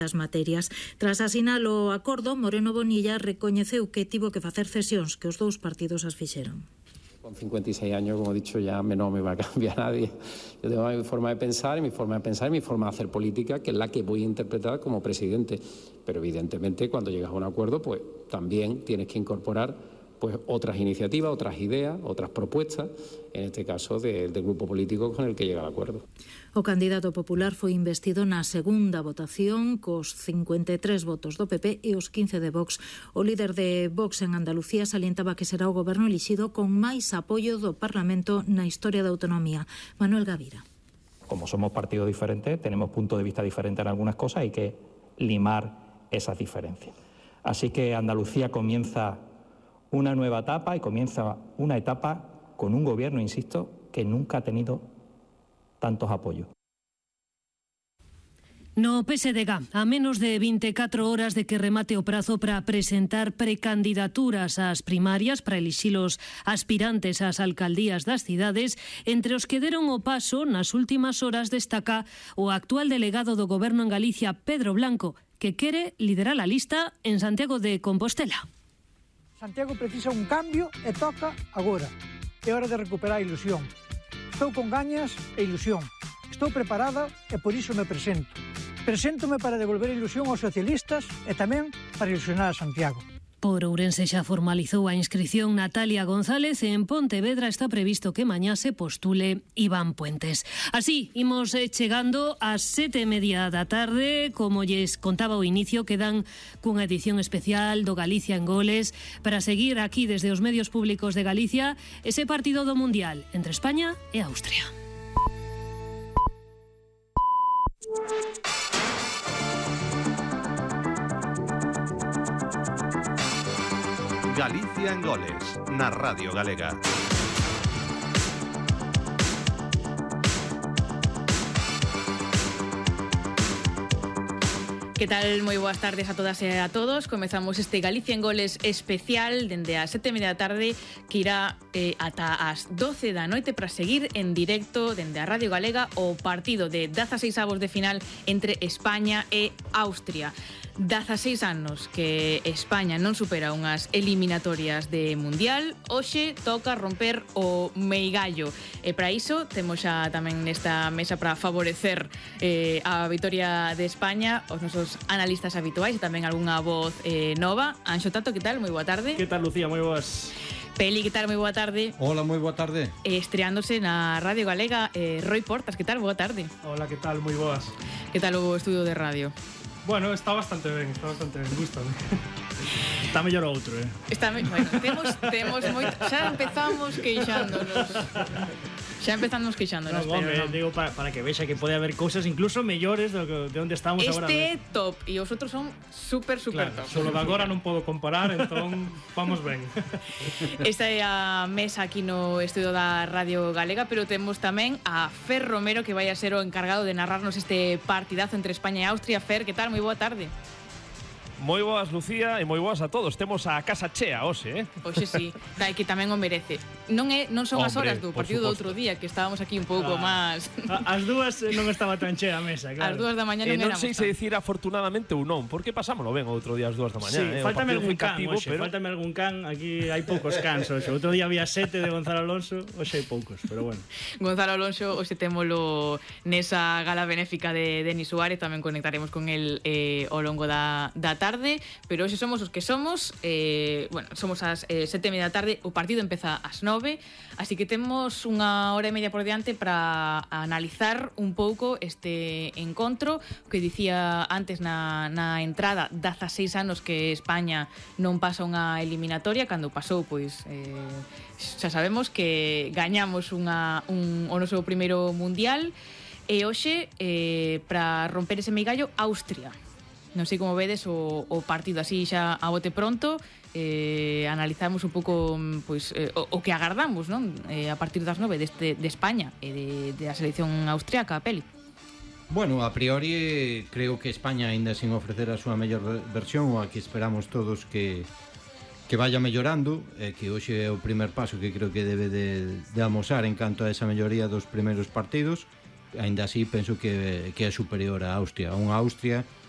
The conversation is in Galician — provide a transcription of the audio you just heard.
as materias. Tras asinar o acordo, Moreno Bonilla recoñeceu que tivo que facer cesións que os dous partidos as fixeron. Con 56 años, como he dicho, ya no me va a cambiar nadie. Yo tengo mi forma de pensar y mi forma de hacer política, que es la que voy a interpretar como presidente. Pero evidentemente, cuando llegas a un acuerdo, pues también tienes que incorporar pues otras iniciativas, otras ideas, otras propuestas, en este caso del grupo político con el que llega el acuerdo. O candidato popular foi investido na segunda votación cos 53 votos do PP e os 15 de Vox. O líder de Vox en Andalucía salientaba que será o goberno elixido con máis apoio do Parlamento na historia da autonomía. Manuel Gavira. Como somos partidos diferentes, tenemos puntos de vista diferentes en algunas cosas, hay que limar esas diferencias. Así que Andalucía comienza una nueva etapa y comienza una etapa con un gobierno, insisto, que nunca ha tenido tantos apoyos. No PSDG, a menos de 24 horas de que remate o prazo para presentar precandidaturas ás primarias para elixir os aspirantes ás alcaldías das cidades, entre os que deron o paso nas últimas horas destaca o actual delegado do Goberno en Galicia, Pedro Blanco, que quere liderar a lista en Santiago de Compostela. Santiago precisa un cambio e toca agora. É hora de recuperar a ilusión. Estou con gañas e ilusión. Estou preparada e por iso me presento. Preséntome para devolver a ilusión aos socialistas e tamén para ilusionar a Santiago. Por Ourense xa formalizou a inscrición Natalia González e en Pontevedra está previsto que mañá se postule Iván Puentes. Así, imos chegando ás 7:30 da tarde, como lles contaba ao inicio, quedan cunha edición especial do Galicia en Goles para seguir aquí desde os medios públicos de Galicia ese partido do Mundial entre España e Austria. Galicia en Goles, na Radio Galega. Que tal? Moi boas tardes a todas e a todos. Comezamos este Galicia en Goles especial dende as 7:30 da tarde, que irá ata as 12 da noite para seguir en directo dende a Radio Galega o partido de 16avos de final entre España e Austria. 16 anos que España non supera unhas eliminatorias de Mundial. Hoxe toca romper o meigallo e para iso temos xa tamén nesta mesa para favorecer a vitoria de España os nosos analistas habituais e tamén algunha voz nova. Anxo Tato, que tal? Moi boa tarde. Que tal, Lucía? Moi boas. Peli, que tal? Moi boa tarde. Hola, moi boa tarde. Estreándose na Radio Galega, Roy Portas, que tal? Boa tarde. Hola, que tal? Moi boas. Que tal o estudio de radio? Bueno, está bastante ben, gústame. Está mellor outro, Bueno, temos moito. Xa empezamos queixándonos. No, pero digo para que vexa que pode haber cousas incluso mellores de onde estamos agora. Este top e os outros son super claro, top. Solo de agora non podo comparar, entón vamos ben. Esta é a mesa aquí no estudio da Radio Galega, pero temos tamén a Fer Romero, que vai a ser o encargado de narrarnos este partidazo entre España e Austria. Fer, que tal? Moi boa tarde. Moi boas, Lucía, e moi boas a todos. Temos a casa chea hoxe, Hoxe sí, que tamén o merece. Non son as horas do partido do outro día, que estábamos aquí un pouco máis. As dúas non estaba tan chea a mesa, claro. As 2 da mañá non éramos. Non sei se dicir afortunadamente ou non, porque pasámoslo ben outro día ás 2 da mañá. Sí, faltame algún can, faltame algún can. Aquí hai poucos cans hoxe. Outro día había 7 de Gonzalo Alonso, hoxe hai poucos, pero bueno. Gonzalo Alonso, hoxe témolo nesa gala benéfica de Denis Suárez, tamén conectaremos con el ao longo da tarde. Pero hoxe somos os que somos. Somos ás 7:30 da tarde. O partido empeza ás 9, así que temos unha hora e media por diante para analizar un pouco este encontro que dicía antes na entrada. 16 anos que España non pasa unha eliminatoria. Cando pasou, pois xa sabemos que gañamos o noso primeiro mundial. E hoxe, para romper ese meigallo, Austria. Non sei como vedes o partido así xa a bote pronto. Analizamos un pouco pois, o que agardamos, non? A partir das 9 de España e da selección austriaca, a Peli. Bueno, a priori creo que España aínda sin ofrecer a súa mellor versión, ou a que esperamos todos que vaya mellorando, que hoxe é o primer paso que creo que debe de amosar en canto a esa melloría dos primeiros partidos. Aínda así penso que é superior a Austria. Unha Austria